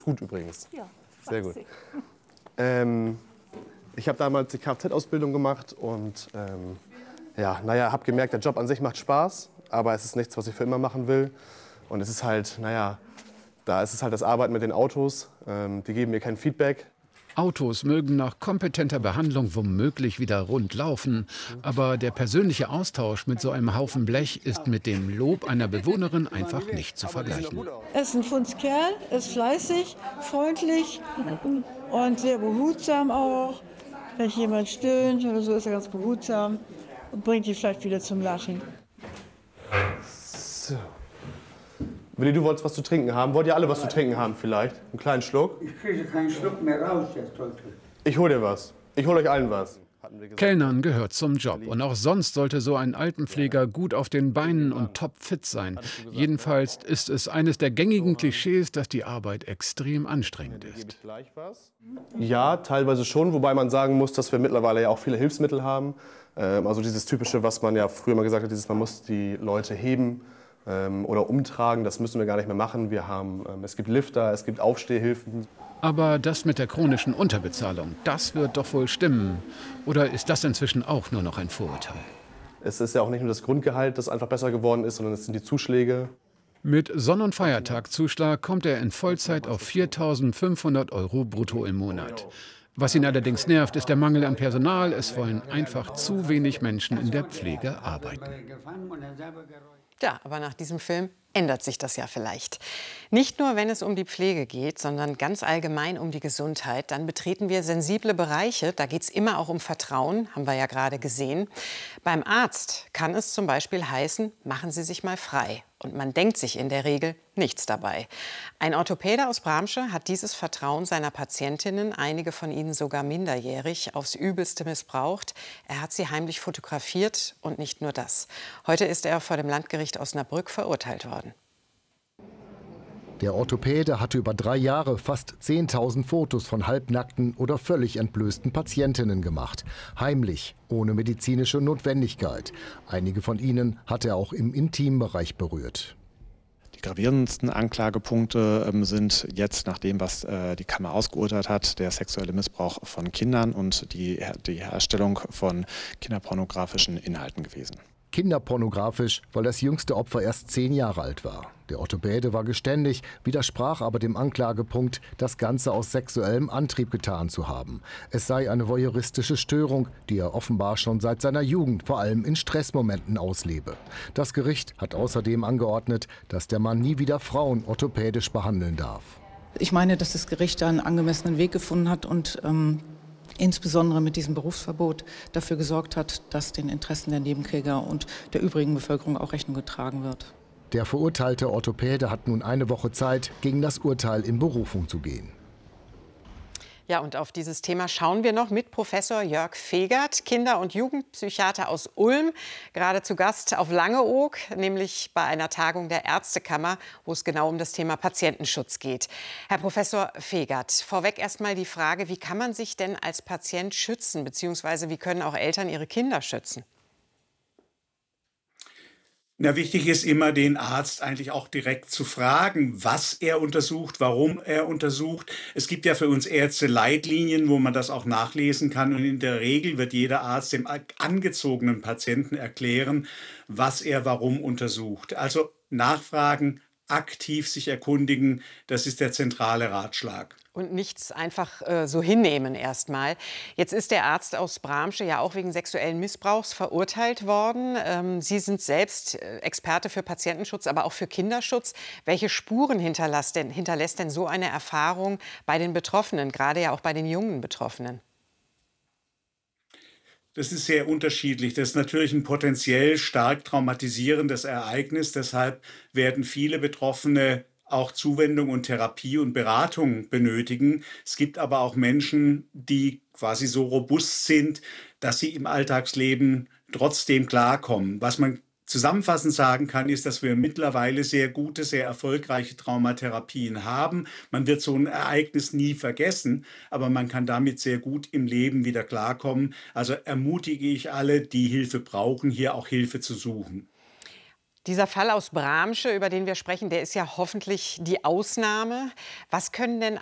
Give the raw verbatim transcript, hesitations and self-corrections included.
Gut übrigens. Ja, sehr gut. Ähm, ich habe damals die Kfz-Ausbildung gemacht und ähm, ja, naja, habe gemerkt, der Job an sich macht Spaß, aber es ist nichts, was ich für immer machen will. Und es ist halt, naja, da ist es halt das Arbeiten mit den Autos. Ähm, die geben mir kein Feedback. Autos mögen nach kompetenter Behandlung womöglich wieder rund laufen, aber der persönliche Austausch mit so einem Haufen Blech ist mit dem Lob einer Bewohnerin einfach nicht zu vergleichen. Er ist ein Fundskerl, ist fleißig, freundlich und sehr behutsam auch. Wenn jemand stöhnt oder so, ist er ganz behutsam und bringt die vielleicht wieder zum Lachen. So. Willi, du wolltest was zu trinken haben. Wollt ihr alle was zu trinken haben vielleicht? Einen kleinen Schluck? Ich kriege keinen Schluck mehr raus jetzt heute. Ich hol dir was. Ich hol euch allen was. Kellnern gehört zum Job. Und auch sonst sollte so ein Altenpfleger gut auf den Beinen und topfit sein. Jedenfalls ist es eines der gängigen Klischees, dass die Arbeit extrem anstrengend ist. Ja, teilweise schon. Wobei man sagen muss, dass wir mittlerweile ja auch viele Hilfsmittel haben. Also dieses Typische, was man ja früher mal gesagt hat, dieses, man muss die Leute heben oder umtragen, das müssen wir gar nicht mehr machen. Wir haben, es gibt Lifter, es gibt Aufstehhilfen. Aber das mit der chronischen Unterbezahlung, das wird doch wohl stimmen. Oder ist das inzwischen auch nur noch ein Vorurteil? Es ist ja auch nicht nur das Grundgehalt, das einfach besser geworden ist, sondern es sind die Zuschläge. Mit Sonn- und Feiertagzuschlag kommt er in Vollzeit auf viertausendfünfhundert Euro brutto im Monat. Was ihn allerdings nervt, ist der Mangel an Personal. Es wollen einfach zu wenig Menschen in der Pflege arbeiten. Ja, aber nach diesem Film ändert sich das ja vielleicht. Nicht nur, wenn es um die Pflege geht, sondern ganz allgemein um die Gesundheit. Dann betreten wir sensible Bereiche. Da geht es immer auch um Vertrauen, haben wir ja gerade gesehen. Beim Arzt kann es zum Beispiel heißen, machen Sie sich mal frei. Und man denkt sich in der Regel nichts dabei. Ein Orthopäde aus Bramsche hat dieses Vertrauen seiner Patientinnen, einige von ihnen sogar minderjährig, aufs Übelste missbraucht. Er hat sie heimlich fotografiert und nicht nur das. Heute ist er vor dem Landgericht Osnabrück verurteilt worden. Der Orthopäde hatte über drei Jahre fast zehntausend Fotos von halbnackten oder völlig entblößten Patientinnen gemacht. Heimlich, ohne medizinische Notwendigkeit. Einige von ihnen hat er auch im Intimbereich berührt. Die gravierendsten Anklagepunkte ähm, sind jetzt, nach dem, was äh, die Kammer ausgeurteilt hat, der sexuelle Missbrauch von Kindern und die, die Herstellung von kinderpornografischen Inhalten gewesen. Kinderpornografisch, weil das jüngste Opfer erst zehn Jahre alt war. Der Orthopäde war geständig, widersprach aber dem Anklagepunkt, das Ganze aus sexuellem Antrieb getan zu haben. Es sei eine voyeuristische Störung, die er offenbar schon seit seiner Jugend vor allem in Stressmomenten auslebe. Das Gericht hat außerdem angeordnet, dass der Mann nie wieder Frauen orthopädisch behandeln darf. Ich meine, dass das Gericht da einen angemessenen Weg gefunden hat und ähm insbesondere mit diesem Berufsverbot dafür gesorgt hat, dass den Interessen der Nebenkläger und der übrigen Bevölkerung auch Rechnung getragen wird. Der verurteilte Orthopäde hat nun eine Woche Zeit, gegen das Urteil in Berufung zu gehen. Ja, und auf dieses Thema schauen wir noch mit Professor Jörg Fegert, Kinder- und Jugendpsychiater aus Ulm, gerade zu Gast auf Langeoog, nämlich bei einer Tagung der Ärztekammer, wo es genau um das Thema Patientenschutz geht. Herr Professor Fegert, vorweg erst mal die Frage, wie kann man sich denn als Patient schützen, beziehungsweise wie können auch Eltern ihre Kinder schützen? Na, wichtig ist immer, den Arzt eigentlich auch direkt zu fragen, was er untersucht, warum er untersucht. Es gibt ja für uns Ärzte Leitlinien, wo man das auch nachlesen kann. Und in der Regel wird jeder Arzt dem angezogenen Patienten erklären, was er warum untersucht. Also nachfragen, aktiv sich erkundigen, das ist der zentrale Ratschlag. Und nichts einfach äh, so hinnehmen erstmal. Jetzt ist der Arzt aus Bramsche ja auch wegen sexuellen Missbrauchs verurteilt worden. Ähm, Sie sind selbst äh, Experte für Patientenschutz, aber auch für Kinderschutz. Welche Spuren hinterlässt denn, hinterlässt denn so eine Erfahrung bei den Betroffenen, gerade ja auch bei den jungen Betroffenen? Das ist sehr unterschiedlich. Das ist natürlich ein potenziell stark traumatisierendes Ereignis. Deshalb werden viele Betroffene auch Zuwendung und Therapie und Beratung benötigen. Es gibt aber auch Menschen, die quasi so robust sind, dass sie im Alltagsleben trotzdem klarkommen. Was man zusammenfassend sagen kann, ist, dass wir mittlerweile sehr gute, sehr erfolgreiche Traumatherapien haben. Man wird so ein Ereignis nie vergessen, aber man kann damit sehr gut im Leben wieder klarkommen. Also ermutige ich alle, die Hilfe brauchen, hier auch Hilfe zu suchen. Dieser Fall aus Bramsche, über den wir sprechen, der ist ja hoffentlich die Ausnahme. Was können denn